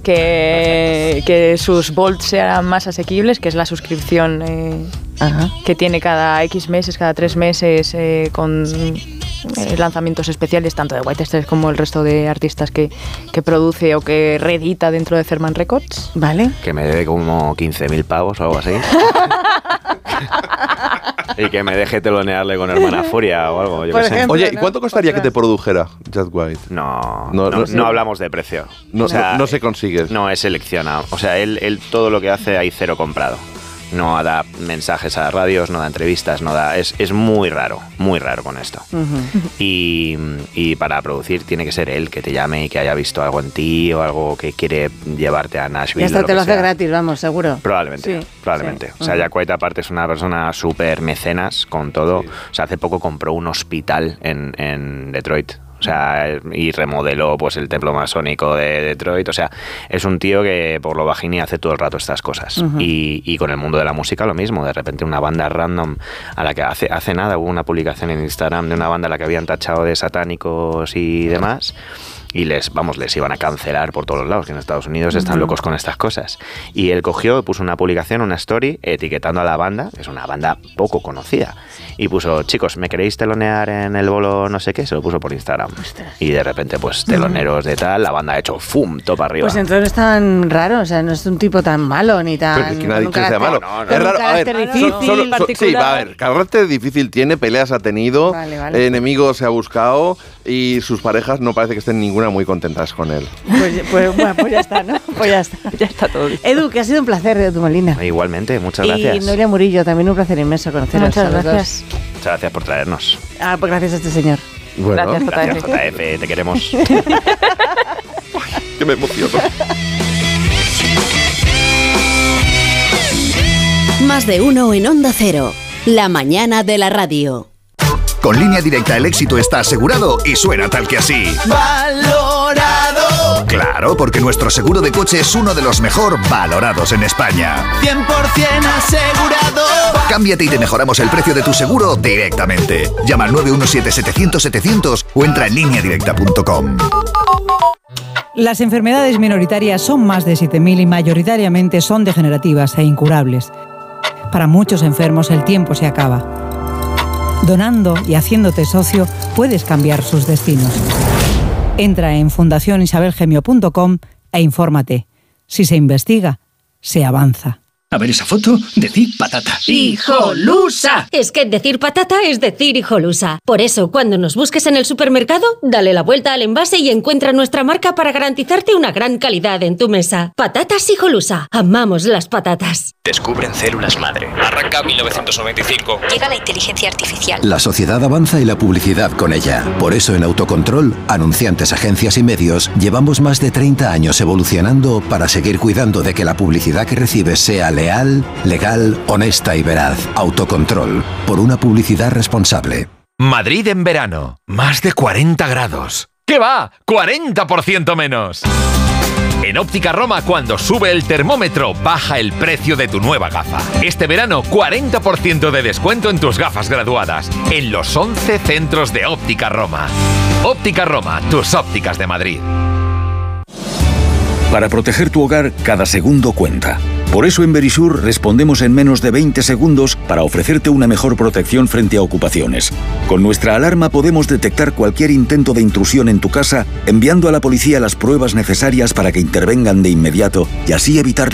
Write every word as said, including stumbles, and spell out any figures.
que, que sus Volt sean más asequibles, que es la suscripción eh, que tiene cada X meses, cada tres meses, eh, con eh, lanzamientos especiales, tanto de White Stripes como el resto de artistas que, que produce o que reedita dentro de Cerman Records. Vale. Que me debe como quince mil pavos o algo así. Y que me deje telonearle con Hermana Furia o algo, yo Por qué sé. ejemplo, Oye, ¿y ¿no? cuánto costaría Ostras. que te produjera Jack White? No, No, no, no, no, no. hablamos de precio. No, O sea, no, no se consigue. No, es seleccionado. O sea, él, él todo lo que hace hay cero comprado. No da mensajes a radios, no da entrevistas, no da... Es, es muy raro, muy raro con esto. Uh-huh. Y, y para producir tiene que ser él que te llame y que haya visto algo en ti o algo que quiere llevarte a Nashville. Y hasta o lo te que lo hace sea. gratis, vamos, seguro. Probablemente, Sí, probablemente. sí. O sea, Uh-huh. Jack White aparte es una persona súper mecenas con todo. Sí. O sea, hace poco compró un hospital en, en Detroit. O sea, y remodeló pues el templo masónico de Detroit. O sea, es un tío que por lo bajini hace todo el rato estas cosas. Uh-huh. Y, y con el mundo de la música lo mismo. De repente una banda random a la que hace, hace nada hubo una publicación en Instagram de una banda a la que habían tachado de satánicos y demás. Y les, vamos, les iban a cancelar por todos los lados, que en Estados Unidos están Uh-huh. locos con estas cosas. Y él cogió, puso una publicación, una story, etiquetando a la banda, que es una banda poco conocida. Y puso, chicos, ¿me queréis telonear en el bolo no sé qué? Se lo puso por Instagram. Ostras. Y de repente, pues, teloneros de tal, la banda ha hecho ¡fum! Topa arriba. Pues entonces no es tan raro, o sea, no es un tipo tan malo ni tan... Pero es que nadha con dicho un que sea carácter- malo. no, no, Es con un raro, a ver, carácter so- difícil, solo- so- sí, particular. va a ver, carácter difícil tiene, peleas ha tenido, Vale, vale. eh, enemigos se ha buscado y sus parejas no parece que estén ninguna muy contentas con él. Pues, pues, bueno, pues ya está, ¿no? Pues ya está. Ya está todo dicho. Edu, que ha sido un placer, Edu Molina. Igualmente, muchas Y gracias. Noelia Murillo, también un placer inmenso conoceros. Muchas a los dos. gracias. Muchas gracias por traernos. Ah, pues gracias a este señor. Bueno, Gracias, J Gracias, F. J F, te queremos. que me emociono. Más de uno en Onda Cero. La mañana de la radio. Con Línea Directa el éxito está asegurado y suena tal que así. Valorado, Claro, porque nuestro seguro de coche es uno de los mejor valorados en España. cien por ciento asegurado. Cámbiate y te mejoramos el precio de tu seguro directamente. Llama al nueve uno siete setecientos setecientos o entra en línea directa punto com. Las enfermedades minoritarias son más de siete mil y mayoritariamente son degenerativas e incurables. Para muchos enfermos el tiempo se acaba. Donando y haciéndote socio puedes cambiar sus destinos. Entra en fundación isabel gemio punto com e infórmate. Si se investiga, se avanza. A ver esa foto, decir patata. ¡Hijolusa! Es que decir patata es decir hijolusa. Por eso, cuando nos busques en el supermercado, dale la vuelta al envase y encuentra nuestra marca para garantizarte una gran calidad en tu mesa. Patatas Hijolusa. Amamos las patatas. Descubren células madre. Arranca mil novecientos noventa y cinco. Llega la inteligencia artificial. La sociedad avanza y la publicidad con ella. Por eso en Autocontrol, anunciantes, agencias y medios, llevamos más de treinta años evolucionando para seguir cuidando de que la publicidad que recibes sea leal, legal, honesta y veraz. Autocontrol, por una publicidad responsable. Madrid en verano, más de cuarenta grados. ¿Qué va? ¡cuarenta por ciento menos! En Óptica Roma, cuando sube el termómetro, baja el precio de tu nueva gafa. Este verano, cuarenta por ciento de descuento en tus gafas graduadas, en los once centros de Óptica Roma. Óptica Roma, tus ópticas de Madrid. Para proteger tu hogar, cada segundo cuenta. Por eso en Verisur respondemos en menos de veinte segundos para ofrecerte una mejor protección frente a ocupaciones. Con nuestra alarma podemos detectar cualquier intento de intrusión en tu casa, enviando a la policía las pruebas necesarias para que intervengan de inmediato y así evitar